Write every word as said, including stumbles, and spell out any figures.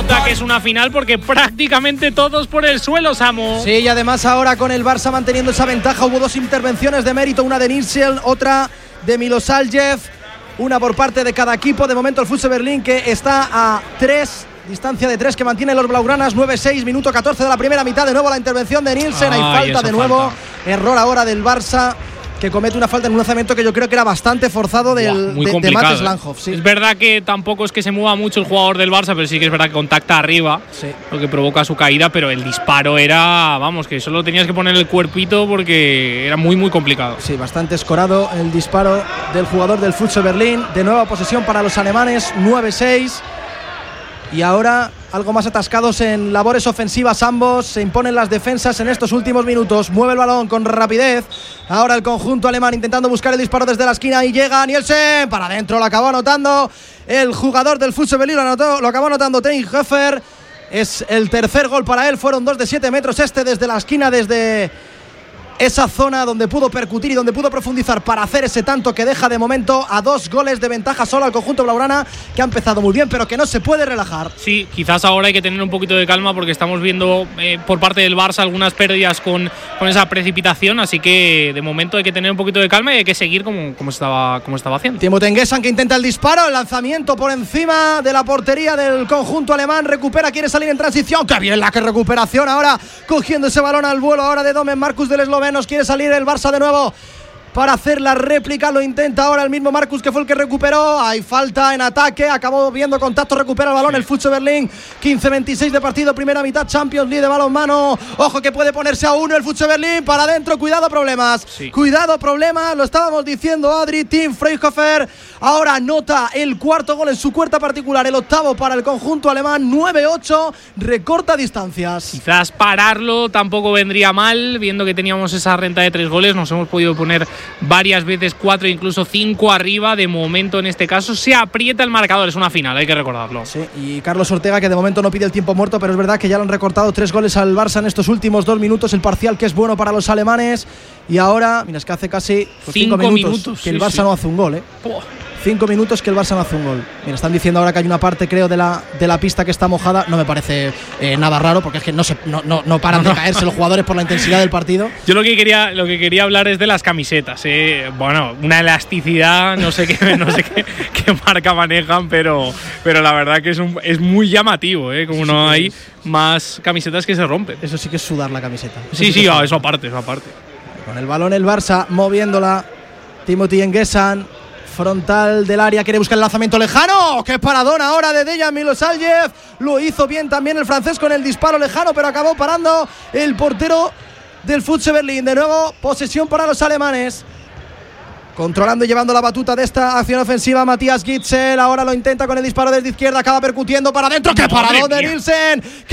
nota que es una final porque prácticamente todos por el suelo, Samu. Sí, y además ahora con el Barça manteniendo esa ventaja, hubo dos intervenciones de mérito, una de Nielsen, otra de Milosavljev, una por parte de cada equipo. De momento el F C Berlín, que está a tres, distancia de tres que mantienen los blaugranas. Nueve seis, minuto catorce de la primera mitad. De nuevo la intervención de Nielsen. Hay falta de nuevo. Falta. Error ahora del Barça, que comete una falta en un lanzamiento que yo creo que era bastante forzado del, Buah, de, de Mats Slanjov. Sí. Es verdad que tampoco es que se mueva mucho el jugador del Barça, pero sí que es verdad que contacta arriba, sí, lo que provoca su caída, pero el disparo era, vamos, que solo tenías que poner el cuerpito porque era muy, muy complicado. Sí, bastante escorado el disparo del jugador del F C Berlín. De nueva posesión para los alemanes, nueve seis. Y ahora algo más atascados en labores ofensivas ambos. Se imponen las defensas en estos últimos minutos. Mueve el balón con rapidez. Ahora el conjunto alemán intentando buscar el disparo desde la esquina. Y llega Nielsen. Para adentro lo acabó anotando el jugador del F C Berlín. Lo, anotó, lo acabó anotando Teinhofer. Es el tercer gol para él. Fueron dos de siete metros. Este desde la esquina, desde esa zona donde pudo percutir y donde pudo profundizar para hacer ese tanto que deja de momento a dos goles de ventaja solo al conjunto blaugrana, que ha empezado muy bien pero que no se puede relajar. Sí, quizás ahora hay que tener un poquito de calma porque estamos viendo eh, por parte del Barça algunas pérdidas con, con esa precipitación, así que de momento hay que tener un poquito de calma y hay que seguir como, como, estaba, como estaba haciendo. Timothée Nguessan, que intenta el disparo, el lanzamiento por encima de la portería del conjunto alemán, recupera, quiere salir en transición, ¡qué bien la que recuperación! Ahora cogiendo ese balón al vuelo ahora de Domen Marcus del esloveno. Nos quiere salir el Barça de nuevo para hacer la réplica, lo intenta ahora el mismo Marcus, que fue el que recuperó. Hay falta en ataque, acabó viendo contacto, recupera el balón, sí. El F C Berlín, quince veintiséis de partido, primera mitad, Champions League de balonmano. Ojo que puede ponerse a uno el F C Berlín, para adentro, cuidado problemas, sí. Cuidado problemas, lo estábamos diciendo, Adri. Tim Freyhofer ahora anota el cuarto gol en su cuarta particular, el octavo para el conjunto alemán, nueve ocho, recorta distancias. Quizás pararlo tampoco vendría mal, viendo que teníamos esa renta de tres goles, nos hemos podido poner varias veces cuatro, incluso cinco arriba. De momento en este caso se aprieta el marcador, es una final, hay que recordarlo. Sí, y Carlos Ortega, que de momento no pide el tiempo muerto, pero es verdad que ya le han recortado tres goles al Barça en estos últimos dos minutos, el parcial que es bueno para los alemanes. Y ahora, mira, es que hace casi pues, cinco, cinco minutos, minutos que sí, el Barça sí. no hace un gol, ¿eh? Oh. Cinco minutos que el Barça no hace un gol. Mira, están diciendo ahora que hay una parte, creo, de la, de la pista que está mojada. No me parece eh, nada raro, porque es que no, se, no, no, no paran no, de caerse los jugadores por la intensidad del partido. Yo lo que quería, lo que quería hablar es de las camisetas, ¿eh? Bueno, una elasticidad, no sé qué, no sé qué, qué marca manejan, pero, pero la verdad que es, un, es muy llamativo, ¿eh? Como sí, no sí, hay es. más camisetas que se rompen. Eso sí que es sudar la camiseta. Eso sí, sí, sí oh, eso aparte, eso aparte. Con el balón el Barça moviéndola. Timothée Nguessan, frontal del área, quiere buscar el lanzamiento lejano. ¡Qué paradón ahora de Dejan Milosavljev! Lo hizo bien también el francés con el disparo lejano, pero acabó parando el portero del F C Berlín. De nuevo, posesión para los alemanes. Controlando y llevando la batuta de esta acción ofensiva, Matías Gitzel. Ahora lo intenta con el disparo desde izquierda, acaba percutiendo para adentro. ¡Qué paradón de Nielsen!